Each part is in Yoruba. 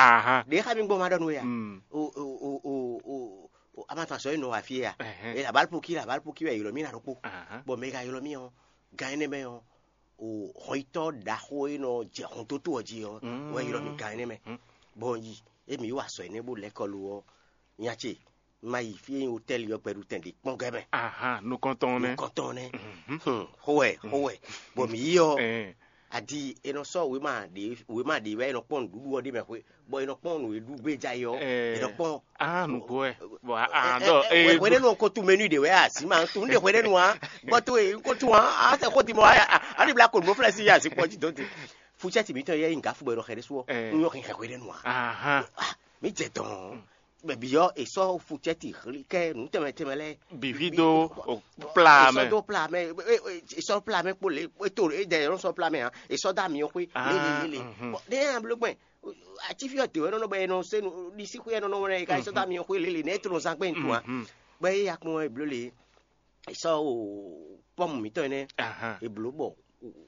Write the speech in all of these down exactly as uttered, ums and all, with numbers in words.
aha de ha mi gbo ma do no ya mm o o o o o amata so no afia eh e la bal poki la bal poki we yolo mi na ro aha bo me ga yolo mi o gaine me o o hoito da ho no je hon to to ji o we yolo mi gaine me bo yi e mi wa so ni bo le ko lu o nyachi mai fi hotel yo peru ten de pon gebe aha no konton ne konton ne mhm hm howe howe bo mi yo eh adi eno so we ma de we ma de we no pon dudu o de me kwe bo eno pon we du beja yo eno pon ah no boy bo ah do eh we no ko tu menu de we asi ma tu de we no a bo tu e ko tu a a se ko ti mo a ani black ko mo flex ya si ko ti don ti fu chat mi to ye nga fu be ro khere so nyo kin ka we de no a aha mi je don be bi yo e so fu chat ri ke nu te me te me le bi video o pla me e so do pla me e so pla me po le e to e de ro so pla me a e so da mi o pe le le le de am lo gbe ati fi o te no no be no se no di si ku e no no re ka so da mi o pe le le ne to no san pe ntu a be ya kun e blo le e so o pom mi to ne aha e blo bo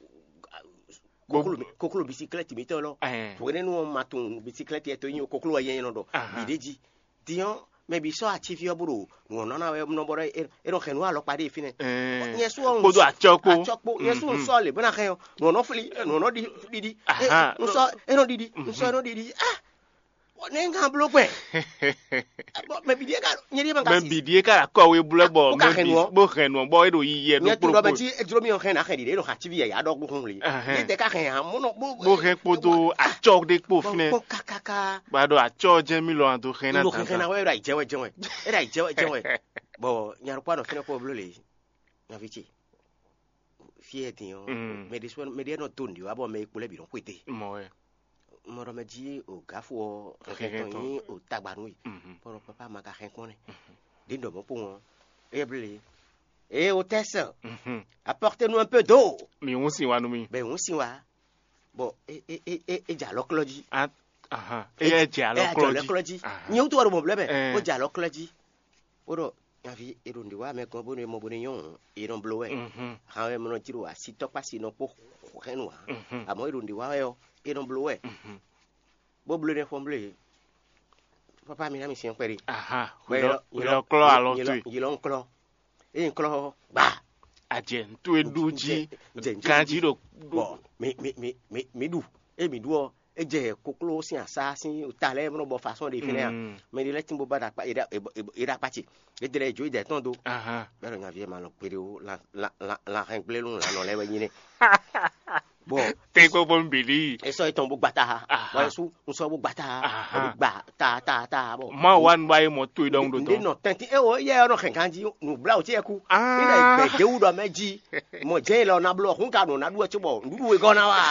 kokolo kokolo bicyclette mi to lo fo ne no ma tun bicyclette e to yin kokolo yen no do bi deji dion me bi so ati fi o buru no no na we no boro e no khenu alo pade fi ne yen so on kodo achoko achoko yen so on so le bona khen no no fli no no di di aha no so e no di di no so no di di ah ne nga blo pe me bi die ka nyeri ban ka me bi die ka ko we blo bo me bi bo khenu bo e do yiye do pro pro ti e dro mi o khen na khen di no ha ti bi ya do gun le ni de ka khen ha mo no bo khen podo achok de po fine bo ka ka ka ba do achok je mi lo an do khen na ta khen na we ra je we je we e ra je we je we bo nyar pa no fine ko blo le na vici fieti yo me di suon me di no tundi wa bo me kule bi no kwete mo e mo ro me ji o gafo o kheton yi o tagbanu yi poro papa ma ka khen kon din do mo po won e ble e o tesse apportez-nous un peu d'eau mi won si wa nu mi ben won si wa bo e e e e ja lo kloji aha e ja lo kloji ni o to ro mo blebe o ja lo kloji oro yavi erundi wa me ko bonu mo bonu yon iron blowe ha we mo no tiro asi to pasi no po khenwa amo erundi wa yo iron blowe bo bleu ne fo bleu papa mi na mi sin peri aha we lo klo alo tu yi lo klo e klo ba aje tu eduji kanji do bo mi mi mi mi du e mi du o e je koklo sin assassin o tale mo bo façon de finir mais il est timbo bada pa ira ira pati e de jo de ton do aha pero nga vie ma lo pere o la la la la rengle lu la no le we ni bon te ko bon bili e so e ton bo gbata wa su un so bo gbata gba ta ta ta bo ma wan ba mo tu don do don no tenti e o ye no khen kanji nu bla o ti e ku ina be de u do meji mo je lo na blo hun ka no na du e ti bo ndu we go na wa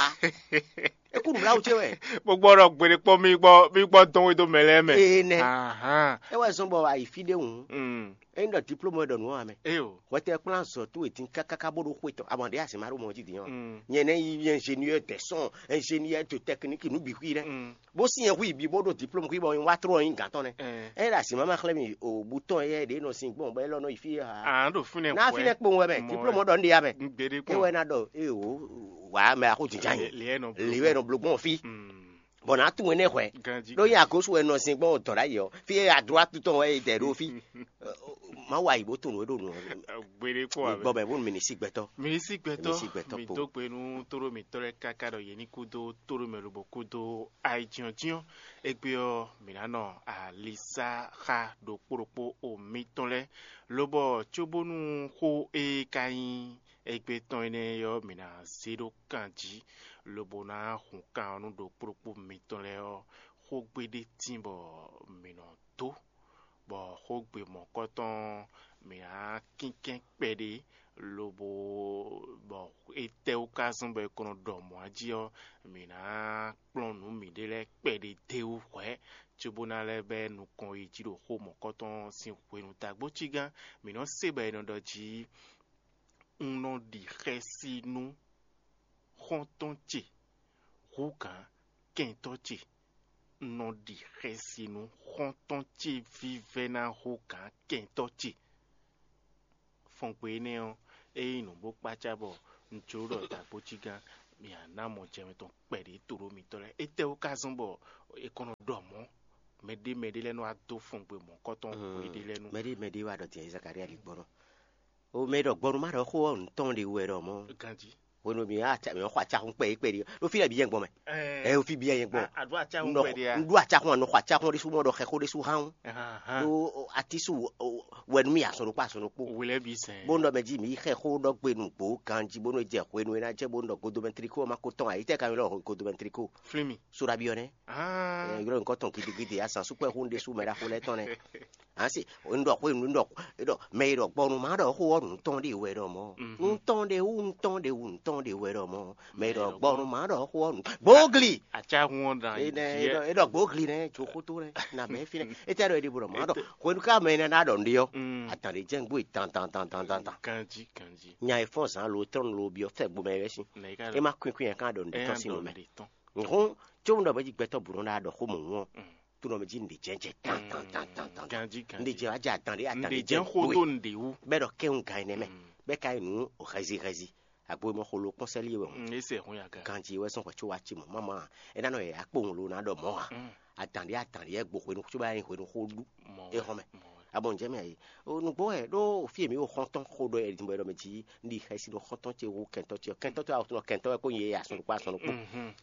e ku bla o ti we gbogbo ro gbere po mi gbo mi gbo don we do mele me e ne aha e wa so bo wa ifide hun mm e ndo diploma do no ame e o wo te plan so tu etin kakaka bodo kweto abande asi maru mo ji diyan yen na yi ingénieur de son ingénieur de technique nu bi hu re bo si en hu bi bodo diploma ku bo yin wa tro yin ganton ne e la si mama klemi o bouton ye de no sin gbon be lo no ifi ah do fune na fi ne po we be diploma do ndi ame gbere e we na do e o wa me a ko jinjan le we no blogbon fi bon a tu ene kwe lo ya ko so eno sin gbon to ra yo fi a droit tout on e de ro fi ma wa ibo to no do no gbere ko abe bo be won mi ni sigbeto mi ni sigbeto mi to pe nu toro mi tore kakaro ye ni kudo toro me robo kudo ai jion jion egbe o mi na no alisa ha do poropo o mi tonle lobo chobonu ho e kain egbe ton ene yo mi na zero kanji lobo na hun kan nu do poropo mi tonle o ho gbede timbo mi no to bo ho gbe mo koton mi a kinkin pede lobo bo ete occasion be kono do mo ajio mi na plonu mi dele pede teu kwe chubona lebe nu kon ijiro ho mo koton sin kwenu tagbo chigan mi no sebe no doji uno di resi nu hontonche huka kentoche non di resinu hontonche vive na huka kentoche fonpe ne o e inu bo pachabo nchoro ta pochiga mi ana mo jeme ton pede toro mi tore ete o kazun bo e kono do mo mede mede lenu ado fun pe mo koton ede lenu mede mede wa do ti Zakaria li gboro o me do gboro ma do ko on ton de we do mo ganji wono mi ata mi kwa cha hun pe pe lo fi la bi yen gbon me eh o fi bi yen gbon adu acha hun pe dia ndu acha hun no kwa cha hun de su mo do khe ko de su han do atisu wen mi aso pa so no po wele bi sen bondo meji mi khe ko do gbe nu po ganji bono je ko enu na je bondo go do ventrico ma ko ton ai te ka mi lo go do ventrico flimi sura bi one ah eh gro nko ton kidi kidi asan su pe hun de su me ra ko le ton ne ansi ndo ko enu ndo do me do gbonu ma do ko orun ton de we do mo un ton de un ton de un ton de we do mo me do gbonu ma do ko orun bogli acha hun dan e ne e do bogli ne choko to ne na me fine e te do de buro ma do ko enu ka me na do ndio atande jengbo tan tan tan tan tan kanji kanji nya e force an lo ton lo bi o fe gbo me re si e ma kwin kwin kan do ndi ton si no me ngon jo ndo ba ji gbeto buro na do ko mo won tu no me ji ndi jenje tan tan tan tan tan kanji kanji ndi je aja atande atande je ko do ndi wu be do ke un kai ne me be kai nu o khazi khazi agbo mo ko lo conseiller we e se hun ya kanji we son ko chu wa chi mo mama e na no e apo lo na do mo atande atande e gbo ko nu chu ba yin ko nu ko lu e ho me abon jeme ai o nu bo e do fi mi o khonton ko do e dimbo do meji ndi khasi do khonton che wo kento che kento to auto kento ko ye asun kwa asun ko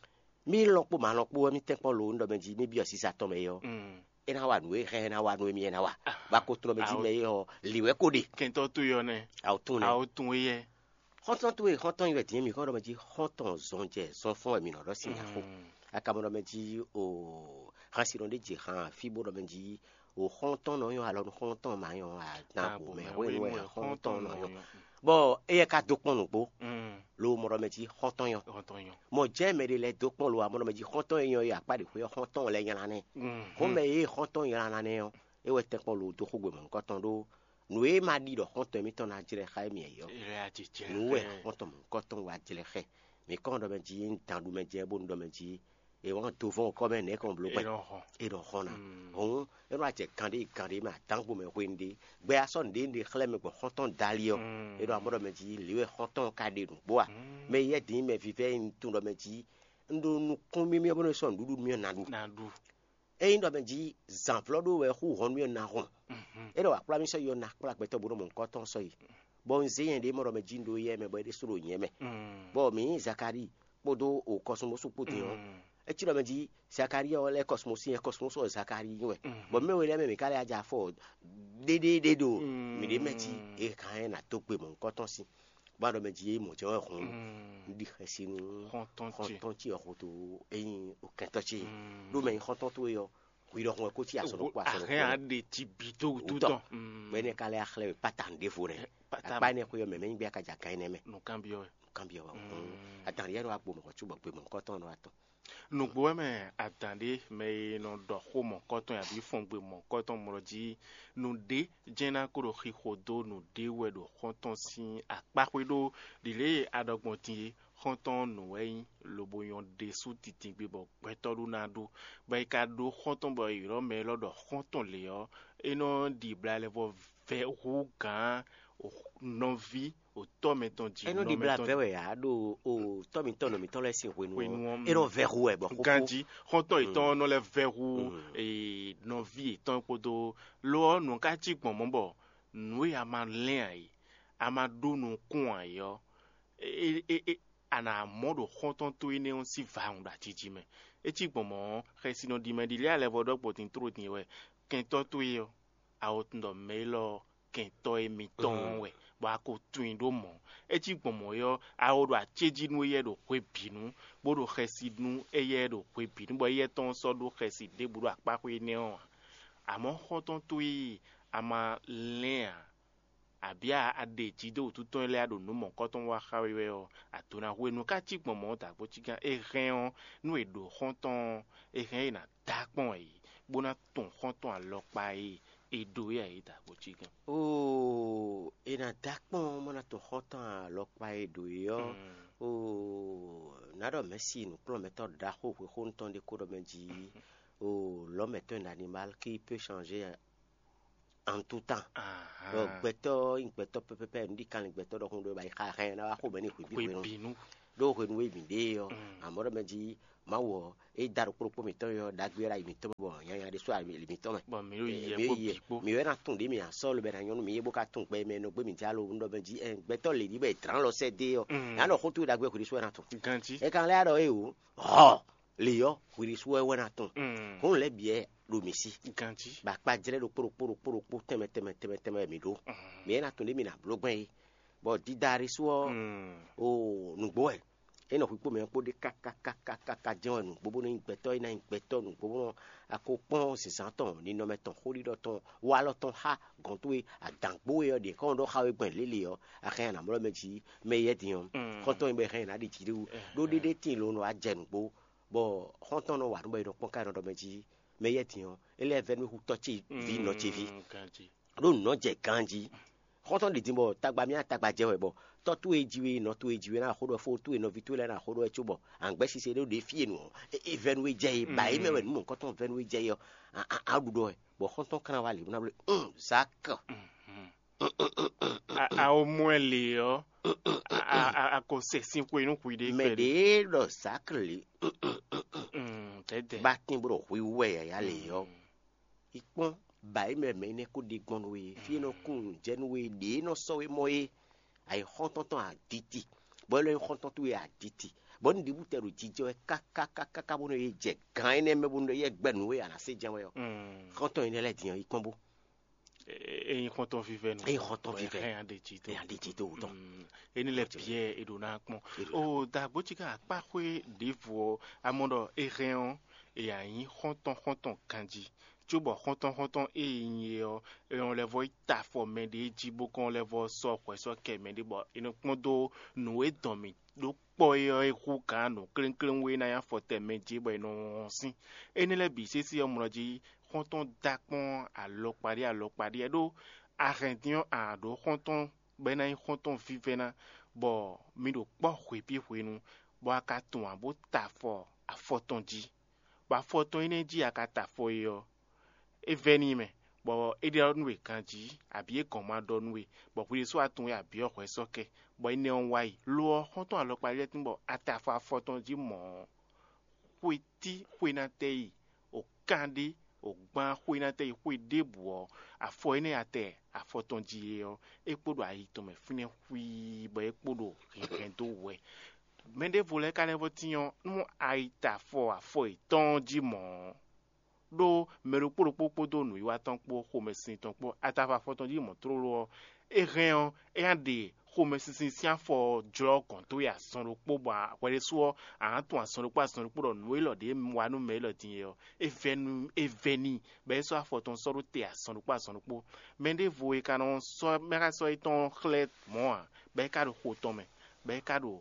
mi lo po ma lo po mi te po lo ndo meji mi bi o sisa to me yo e na wa nu e he na wa nu mi na wa ba ko to meji me yo liwe ko de kento to yo ne auto ne auto ye khonton to e khonton yo ti mi ko do meji khonton zonje son fon mi no do si na ko aka mo do meji o khasi do de ji han fi bo do meji o khonton no yo alo khonton ma yo a na bo me we we khonton no yo bo e ka dokpon no bo lo mo ro meji khonton yo khonton yo mo je me le dokpon lo mo ro meji khonton yo ya pa de ko khonton le yan ne ko me e khonton yan na ne yo e we te pon lo do ko gbe mo khonton do no e ma di do khonton mi ton na jire kha mi yo no we khonton mo khonton wa jire khe mi ko do meji ntan du meji bo ndo meji e won to fon ko me ne ko blo pe e do hona on e ro aje kandi kandi ma tangu me windi gbe aso ndi ndi khle me ko khonton dalio e do amodo meji liwe khonton ka de du boa me ye din me vive ntu do meji ndo nu kon mi mi obo so ndu mi na du na du e ndo meji zanflo do we hu hon mi na hon e do akpla mi so yo na akpla pe to buru mo khonton so yi bon zeyen de mo do meji ndo ye me bo de suro yen me bo mi Zakari bodo o cosmos puti yo e ti do meji Zakaria o le cosmos yen cosmos o Zakari we bo me we le me kale aja fo de de de do mi de meji e kan na to pe mo khonton si ba do meji mo je o hun di khasinu khonton ti o to eyin o kento ti do me khonton to yo wi do ko ti aso ko aso ko a de ti bito tout temps me ne kale a khle patande fo ne pa ne ko yo me me ngbe ka ja kan ne me no cambio cambio wa atari ero agbo mo ko tubo pe mo khonton no ato no gbo me atande me no do ko mo khonton ya bi fun gbe mo khonton mo ji no de jena ko ro khi khodo no de we do khonton si apa pe do dile adogbon ti khonton no eyin loboyon de su titin gbe bo gbetoru na do ba ka do khonton bo iro me lo do khonton le yo eno di bla le vo ve ru gan non vie o to meton di no di bla ve we a do o to mi to no mi to le sin wenu e no ve ru e bo ko ganji khonton iton no le ve ru e non vie iton podo lo no ka ti pon mo bo nu ya ma len ai ama do no kun ayo e e ana modo khonton to ine on si va on da tiji me e ti pon mo resino di me di le ale vodo potin tro tin we ken to to yo a otndo melo ken to e mi ton we ba ko twin do mo e ti pon mo yo a odo a cheji nu ye do kwe binu bo do resinu e ye do kwe binu bo ye ton so do reside buru apa ko ine on amo khonton to yi ama len abia ade ti do tuton le ado no mo koton wa khawe o atona we no ka ti pon mo ta bo ti gan e ren nu e do khonton e ren na ta pon yi bona ton khonton alopa yi e do ya yi ta bo ti gan o e na ta pon mo na to khonton alopa e do yo o na do merci nous promettons da ho khonton de ko do meji o l'homme est un animal qui peut changer en tout temps donc beto in beto pepe ndi kan beto do hundo bay kha kha na wa ko bani ku bi binu do ko we mi de yo amoro meji mawo e daru pro po mi to yo dagbera mi to bo yan yan de so mi mi to me bo mi ro ye bo pipo mi we na tun de mi aso lo be na yon mi ye bo ka tun pe me no pe mi ja lo ndo meji e gbe to le ni be tran lo se de yo ya no ko tu dagbe ko di so na tun ganti e kan le ado e o oh le yo ko di so we na tun ko le bi lo mi si ganti ba pa jere lo pro pro pro pro teme teme teme teme mi do mi na tun de mi na blo gben bo di dari so o nugbo e eno pipo me po de kakakakaka jon nu gbogbo ni gbeto ina gbeto nu gbogbo akopon sisanton ni no meton holido ton wa lo ton ha gon to e adangbo e de kon do hawe gben lele yo akan na mo meji me ye dion kon ton be ren na di tiru do de tin lo no ajenugbo bo kon ton no wa no be do pon ka no do meji me ye dion ele even mi hu touch vi no tv do no je kanji kon ton de dimbo tagba mi atagba je we bo to tu ejiwe no tu ejiwe na hodo fo tu no vitule na hodo echubo angbe sise do de fie no even we je ba ime we mu nko ton even we je yo adudo e bo konton kan wa le na ble sak a o mu ele yo a a ko se sin ko inu ku ide pe me de do sakle mm tede ba tin bro wi we ya le yo ipon ba ime me ne ko de gbon we fie no kun je no we de no so we moye ay hontonton a diti bo le hontonton e a diti bon di buteru jijo e kaka kaka ka bono e je kan ene me bono ye gbenu e ana se jewe yo honton ene le diyan iponbo e honton vive no e honton vive e an de jito e an de jito o ton ene le pie e do na pon o da botika pa kwe devo amondo e reon e ayin honton honton kanji Chubo honton honton e yin e on le voit ta fo men de jibo kon le vo so kwe so ke men de bo ino pon do no e don mi do po e ku kan no kren kren we na ya fo te men jibo ino sin eni le bi se si omroji honton dakpon a lo pari a lo pari e do arrêtion a do honton ben na honton vive na bo mi do po hwe pi hwe nu bo aka tun a bo ta fo a foton ji ba foton ene ji aka ta fo yo e veni me bo e de onwe kanji abi e kon ma donwe bo kuri so atun ya bi okwe soke bo ine on wai lo honton alopa le tin bo atafa foton ji mo kwiti kwina tei o kandi o gban kwina tei kwi debu afo ine ate afoton ji yo e podo ayi to me fine kwi bo e podo ken to we mende vole kale votion no aita fo afo iton ji mo do mero poro popo do nu iwa tan po ko mesin tan po atafa foton ji mo tro lo e ren e ande ko mesin sian fo jo kon to ya son ro po ba wele so an to ason ro pa ason ro po nu e lo de wa nu me lo tin yo e venu e veni be so afoton so ro te ason ro pa ason ro po mende vo e kanon so me ka so iton khlet mo be ka ro ko to me be ka ro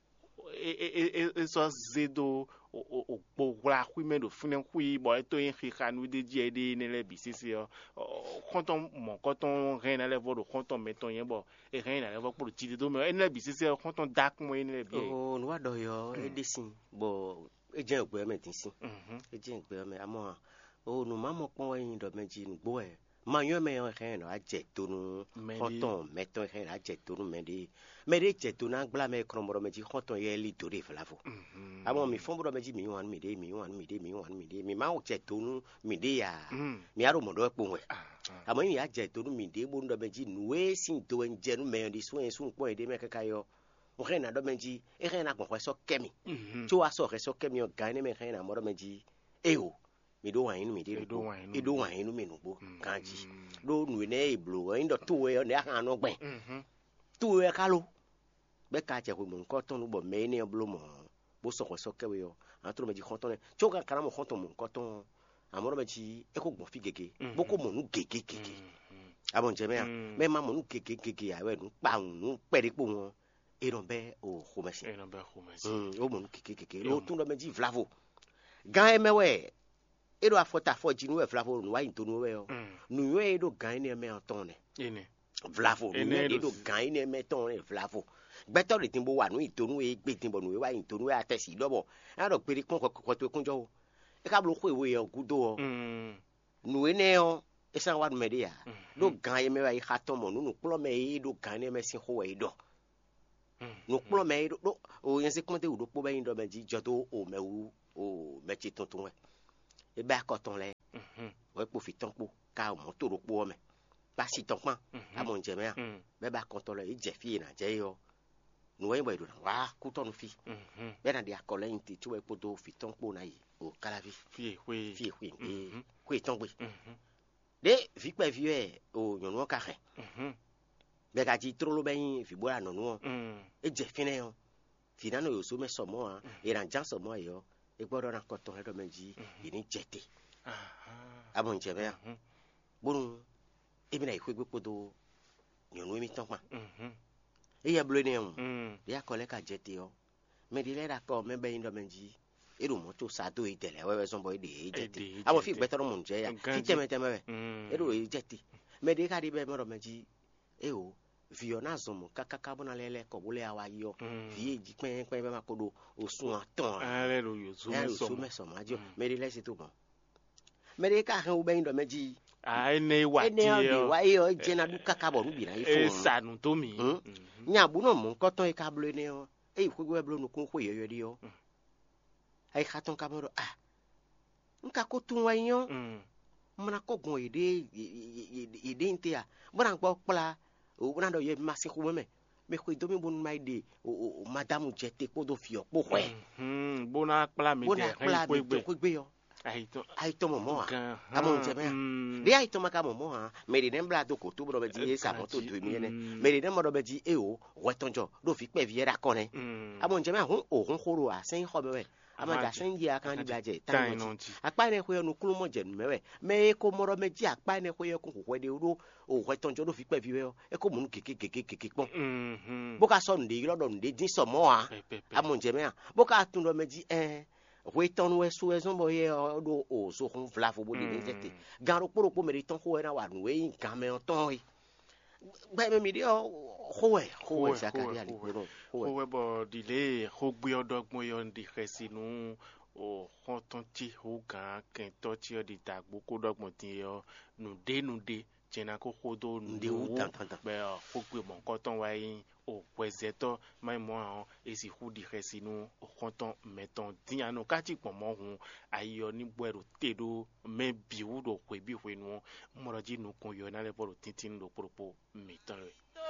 e e e so zedo o o po la kwi me do fune kwi bo eto yin khika nu de je de ne le bisisi yo konton mo konton ren na le vo do konton meton yen bo e ren na le vo po ti do me ne le bisisi yo konton dak mo yin le bi o no wa do yo e desin bo e je ogbe me tin sin e je ogbe me amo o no ma mo pon yin do meji nu gbo e ma yo me yo ren no a je to nu konton meton ren a je to nu me de me de je to na gbla me kromoro meji konton ye li do re flavo amo mi fombo meji mi wan mi de mi wan mi de mi wan mi de mi ma o je to nu mi de ya mi aro mo do po we amo mi ya je to nu mi de bo ndo meji nu we sin to en je nu me di so en so po e de me kaka yo o ren na do meji e ren na gbon so kemi tu wa so re so kemi o gan me ren na mo do meji e o mi do wan mi de e do wan inu mi nu bo kanji do nu ne e blo en do to we ne ha no gben tu we ka lo be ka je ko mo nko ton nu bo me ni blo mo bo so ko so ke we yo antro meji konton ne choga kana mo konton mo konton amoro meji e ko gbon fi gege bo ko mo nu gege gege abon je me me ma mo nu gege gege awe nu pa nu pere po won e ron be o ho mesi e ron be ho mesi o mo nu gege gege o tun do meji vlavo gan e mewe e do afota fo ji nu we vlavo nu wa yin to nu we yo nu yo e do gan e me anton ne ene vlavo nu e do gan e me ton ne vlavo beto le timbo wa nu itonu e gbe timbo nu wa itonu e atesi lobo a ro pere kon ko to kunjo o e ka blo ko ewe yo gudo o nu ene o e san wa media do gan ye me wa i khaton mo nu nu plo me e do gan e me sin ho e do no kplo me do o yen se konte o do po be ndo meji jodo o me u o me ti tuntun we e ba ko ton le we po fi ton po ka o mo to ro po me ba si ton pan amon je me be ba ko ton le e je fi na je yo no we we do wa ku ton fi be na dia ko le nti tu we po do fi ton po na yi o kala fi fi we fi we e ku ton we de vi pe vie o yon wo ka re be ga ji tro lo ben fi bo la no no e je fi ne yo fi na no yo so me so mo a e ran jan so mo yo e gbodo ran ko ton le do meji e ni jete amon je me bonu e bi na ikwe gbe podo yon we mi ton pa e ya blo ne un ya ko le ka jete yo me di le da ko me be ndo meji e ru mo to sa do e tele we we so boy de jete amo fi gbe toro mo nje ya fi teme teme e ru e jete me di ka di be mo ro meji e o viona zomo kakaka bona lele ko bole awa yo vie ji pen pen be ma kodo o sun aton ale ro yo so me so me so ma jo me di le se to bon me di ka han u be ndo meji ai ne wa ti yo wa yo je na du kaka bo rubi na ifo e sanu to mi nya bu no mo nko ton e ka blo ne yo e ku gwe blo no kun ko yo yo di yo ai ka ton ka mo ah nka ko tun wa yo mna ko gon ide ide ntia bra npo pla o bra do ye ma se ku me me ko do mi bon mai de o madame jete ko do fi opo we hmm bona pla mi de ko gbe yo aito aito momo a amon jeme de aito maka momo a me de nembla do ko to bro be di sa mo to do mi ne me de nembla do be di e o wetonjo do fi pe vie ra kon ne amon jeme hun o hun khoro a sen ho be we ama ja sen ji aka ni blaje tan no apa ne ko yo no kulu mo je me we me ko moro me ji apa ne ko yo ko ko de ro o wetonjo do fi pe vie yo e ko mu keke keke keke pon bo ka so ndi lo do ndi din so mo a amon jeme a bo ka tun do me ji eh we ton we so ezon boye do o so hun flafo bo de jete garo poro po meriton ho era wa we nkan me ton yi gbe me mi de ho we ho we sakari ali poro ho we bo dile ho gbe odogbon yo ndi resinu o hon ton ti ho gan ken to ti o di tagbo ko dogbon ti yo nu de nu de jena ko hodo ndi u tan tan be ho gbe mo nkan ton wa yin o wezeto mai mo an esi hudi resinu o konton meton diano kati pomo hun ayo ni bwero tedo me biwu do kwe bi hwenu moroji nu kon yo na le boro tintin do propo meton